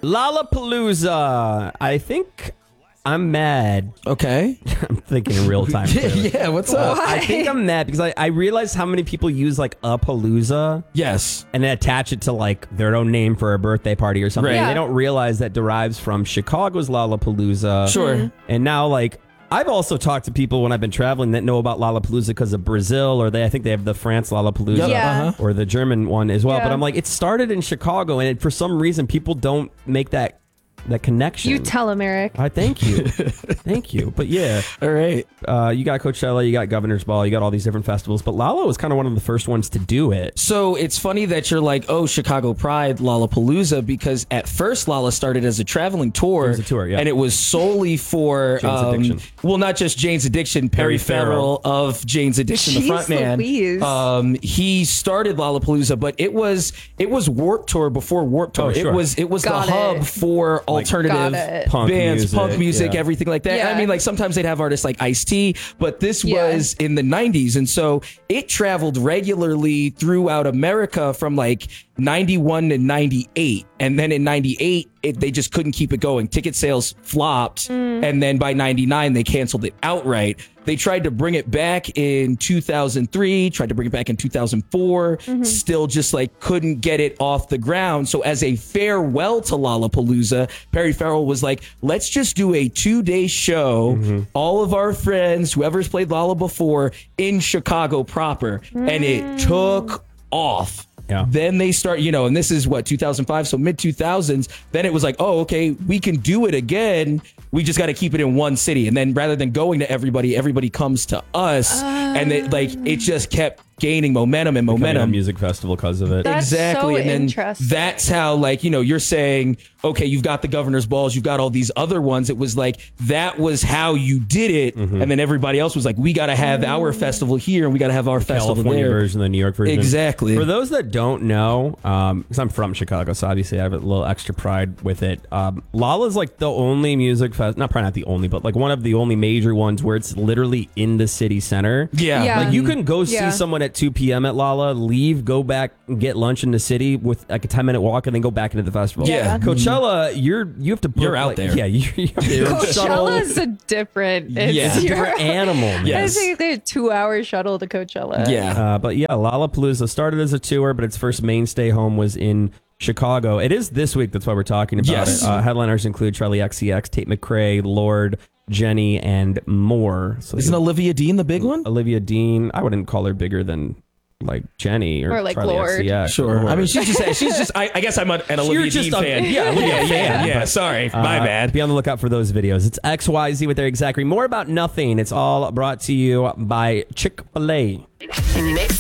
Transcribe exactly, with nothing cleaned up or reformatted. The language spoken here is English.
Lollapalooza. I think I'm mad. Okay. I'm thinking in real time. Yeah, what's up? I think I'm mad because I, I realized how many people use like a palooza. Yes. And then attach it to like their own name for a birthday party or something. Right. And Yeah. they don't realize that derives from Chicago's Lollapalooza. Sure. Mm-hmm. And now like I've also talked to people when I've been traveling that know about Lollapalooza because of Brazil, or they I think they have the France Lollapalooza Yeah. or the German one as well. Yeah. But I'm like, it started in Chicago, and it, for some reason people don't make that that connection. You tell him, Eric. I thank you, thank you. But yeah, all right. Uh, you got Coachella, you got Governor's Ball, you got all these different festivals. But Lala was kind of one of the first ones to do it. So it's funny that you're like, oh, Chicago Pride, Lollapalooza, because at first Lala started as a traveling tour. It was a tour, yeah. And it was solely for, Jane's um, Addiction. well, not just Jane's Addiction, Perry, Perry Farrell. Farrell of Jane's Addiction, the Jeez front man. Louise. Um, he started Lollapalooza, but it was it was Warped Tour before Warped Tour. Oh, sure. It was it was Got the it. hub for alternative Got it. Punk bands, music, punk music, yeah. everything like that. Yeah. I mean, like sometimes they'd have artists like Ice-T, but this Yeah. was in the nineties. And so it traveled regularly throughout America from like ninety-one to ninety-eight. And then in ninety-eight, it, they just couldn't keep it going. Ticket sales flopped. And then by ninety-nine, they canceled it outright. They tried to bring it back in two thousand three, tried to bring it back in two thousand four, still just like couldn't get it off the ground. So as a farewell to Lollapalooza, Perry Farrell was like, let's just do a two day show. All of our friends, whoever's played Lolla before, in Chicago proper. And it took off. Yeah. Then they start, you know, and this is what, two thousand five, so mid two thousands. Then it was like, oh, okay, we can do it again. We just got to keep it in one city. And then rather than going to everybody, everybody comes to us. And it, like, it just kept gaining momentum and Becoming a momentum. music festival because of it. That's Exactly. so and then interesting. that's how, like, you know, you're saying, okay, you've got the Governor's Balls, you've got all these other ones. It was like, that was how you did it. Mm-hmm. And then everybody else was like, we got to have our festival here and we got to have our festival California there. version, the New York version. Exactly. For those that don't know, um, because I'm from Chicago, so obviously I have a little extra pride with it. Um, Lolla's like the only music fest, not probably not the only, but like one of the only major ones where it's literally in the city center. Yeah. Yeah. Like you can go Yeah. see someone at two p.m. at Lolla, leave, go back and get lunch in the city with like a ten minute walk, and then go back into the festival. Yeah. Coachella, you're you have to book, You're out like, there. Yeah, you, you have to shuttle. Coachella is a different. It's Yeah. It's a your- different animal. Man. Yes. I think they had two hour shuttle to Coachella. Yeah. Uh, but yeah, Lollapalooza started as a tour, but its first mainstay home was in Chicago. It is this week. That's why we're talking about Yes. it. Uh, headliners include Charlie X C X, Tate McRae, Lorde, Jenny, and more. So Isn't Olivia Dean the big one? Olivia Dean? I wouldn't call her bigger than like Jenny or, Or like Charli Lorde. X C X. Sure. Or- I mean, she's just, she's just, I, I guess I'm an Olivia You're just Dean a- fan. yeah, Olivia yeah, yeah, fan, yeah. but- Sorry. My Uh, bad. Be on the lookout for those videos. It's X Y Z with Eric Zachary. More about nothing. It's all brought to you by Chick-fil-A. Mix